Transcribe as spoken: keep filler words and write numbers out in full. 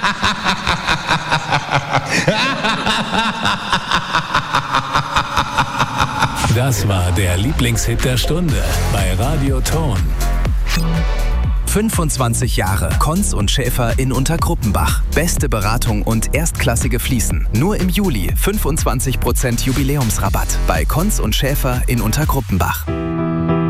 Das war der Lieblingshit der Stunde bei Radio Ton. fünfundzwanzig Jahre. Konz und Schäfer in Untergruppenbach. Beste Beratung und erstklassige Fliesen. Nur im Juli fünfundzwanzig Prozent Jubiläumsrabatt bei Konz und Schäfer in Untergruppenbach.